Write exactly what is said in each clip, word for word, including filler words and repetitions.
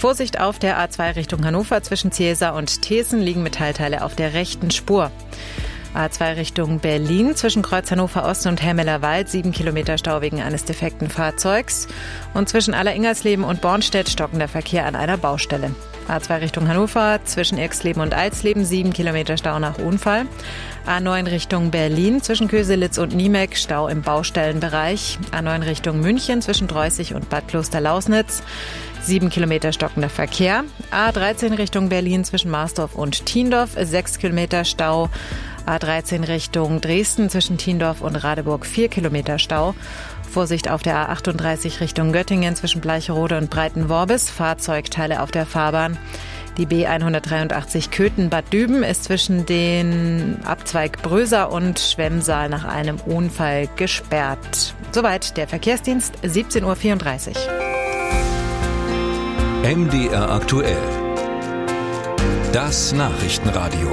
Vorsicht auf der A zwei Richtung Hannover. Zwischen Ziesa und Thesen liegen Metallteile auf der rechten Spur. A zwei Richtung Berlin, zwischen Kreuz Hannover Ost und Helmeler Wald, sieben Kilometer Stau wegen eines defekten Fahrzeugs. Und zwischen Aller-Ingersleben und Bornstedt stockender Verkehr an einer Baustelle. A zwei Richtung Hannover, zwischen Irxleben und Alsleben, sieben Kilometer Stau nach Unfall. A neun Richtung Berlin, zwischen Köselitz und Niemek, Stau im Baustellenbereich. A neun Richtung München, zwischen Dreußig und Bad Kloster-Lausnitz, sieben Kilometer stockender Verkehr. A dreizehn Richtung Berlin, zwischen Marsdorf und Thiendorf, sechs Kilometer Stau. A dreizehn Richtung Dresden, zwischen Thiendorf und Radeburg, vier Kilometer Stau. Vorsicht auf der A achtunddreißig Richtung Göttingen, zwischen Bleicherode und Breitenworbis, Fahrzeugteile auf der Fahrbahn. Die B hundertdreiundachtzig Köthen-Bad Düben ist zwischen den Abzweig Bröser und Schwemmsaal nach einem Unfall gesperrt. Soweit der Verkehrsdienst, siebzehn Uhr vierunddreißig. M D R aktuell. Das Nachrichtenradio.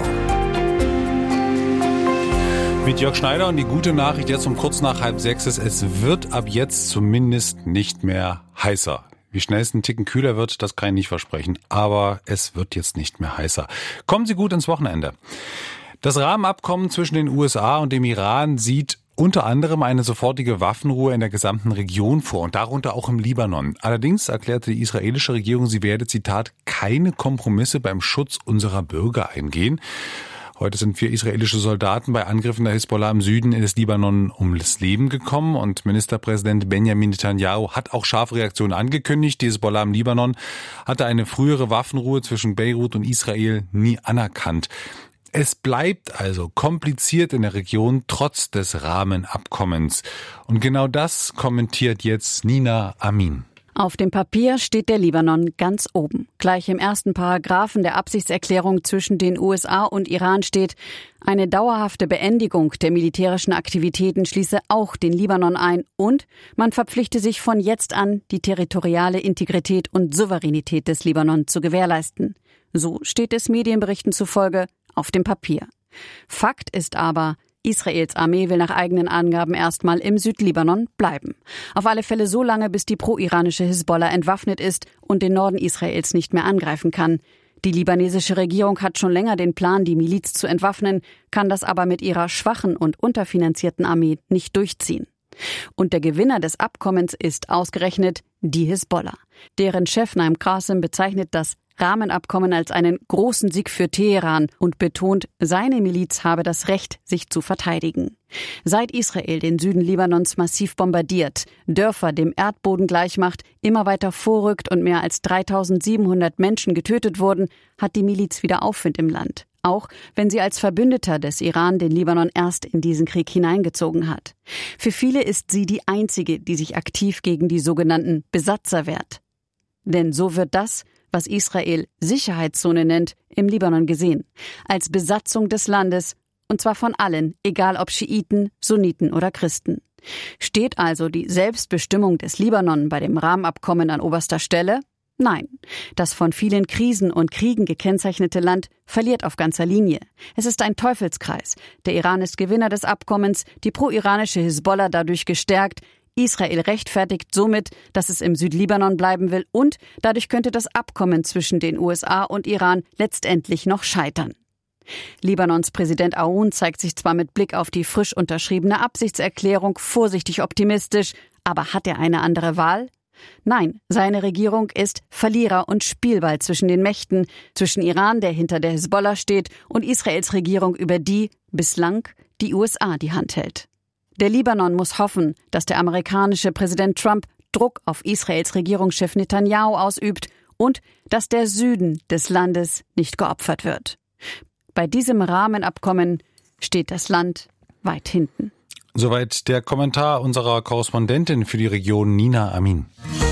Mit Jörg Schneider und die gute Nachricht jetzt um kurz nach halb sechs ist, es wird ab jetzt zumindest nicht mehr heißer. Wie schnell es einen Ticken kühler wird, das kann ich nicht versprechen, aber es wird jetzt nicht mehr heißer. Kommen Sie gut ins Wochenende. Das Rahmenabkommen zwischen den U S A und dem Iran sieht unter anderem eine sofortige Waffenruhe in der gesamten Region vor und darunter auch im Libanon. Allerdings erklärte die israelische Regierung, sie werde, Zitat, keine Kompromisse beim Schutz unserer Bürger eingehen. Heute sind vier israelische Soldaten bei Angriffen der Hisbollah im Süden des Libanon ums Leben gekommen und Ministerpräsident Benjamin Netanyahu hat auch scharfe Reaktionen angekündigt. Die Hisbollah im Libanon hatte eine frühere Waffenruhe zwischen Beirut und Israel nie anerkannt. Es bleibt also kompliziert in der Region trotz des Rahmenabkommens. Und genau das kommentiert jetzt Nina Amin. Auf dem Papier steht der Libanon ganz oben. Gleich im ersten Paragraphen der Absichtserklärung zwischen den U S A und Iran steht, eine dauerhafte Beendigung der militärischen Aktivitäten schließe auch den Libanon ein und man verpflichte sich von jetzt an, die territoriale Integrität und Souveränität des Libanon zu gewährleisten. So steht es Medienberichten zufolge auf dem Papier. Fakt ist aber, Israels Armee will nach eigenen Angaben erstmal im Südlibanon bleiben. Auf alle Fälle so lange, bis die pro-iranische Hisbollah entwaffnet ist und den Norden Israels nicht mehr angreifen kann. Die libanesische Regierung hat schon länger den Plan, die Miliz zu entwaffnen, kann das aber mit ihrer schwachen und unterfinanzierten Armee nicht durchziehen. Und der Gewinner des Abkommens ist ausgerechnet die Hisbollah. Deren Chef Naim Qassem bezeichnet das Rahmenabkommen als einen großen Sieg für Teheran und betont, seine Miliz habe das Recht, sich zu verteidigen. Seit Israel den Süden Libanons massiv bombardiert, Dörfer dem Erdboden gleichmacht, immer weiter vorrückt und mehr als dreitausendsiebenhundert Menschen getötet wurden, hat die Miliz wieder Aufwind im Land. Auch wenn sie als Verbündeter des Iran den Libanon erst in diesen Krieg hineingezogen hat. Für viele ist sie die einzige, die sich aktiv gegen die sogenannten Besatzer wehrt. Denn so wird das, was Israel Sicherheitszone nennt, im Libanon gesehen. Als Besatzung des Landes, und zwar von allen, egal ob Schiiten, Sunniten oder Christen. Steht also die Selbstbestimmung des Libanon bei dem Rahmenabkommen an oberster Stelle? Nein. Das von vielen Krisen und Kriegen gekennzeichnete Land verliert auf ganzer Linie. Es ist ein Teufelskreis. Der Iran ist Gewinner des Abkommens, die pro-iranische Hisbollah dadurch gestärkt, Israel rechtfertigt somit, dass es im Südlibanon bleiben will und dadurch könnte das Abkommen zwischen den U S A und Iran letztendlich noch scheitern. Libanons Präsident Aoun zeigt sich zwar mit Blick auf die frisch unterschriebene Absichtserklärung vorsichtig optimistisch, aber hat er eine andere Wahl? Nein, seine Regierung ist Verlierer und Spielball zwischen den Mächten, zwischen Iran, der hinter der Hisbollah steht, und Israels Regierung, über die bislang die U S A die Hand hält. Der Libanon muss hoffen, dass der amerikanische Präsident Trump Druck auf Israels Regierungschef Netanyahu ausübt und dass der Süden des Landes nicht geopfert wird. Bei diesem Rahmenabkommen steht das Land weit hinten. Soweit der Kommentar unserer Korrespondentin für die Region Nina Amin.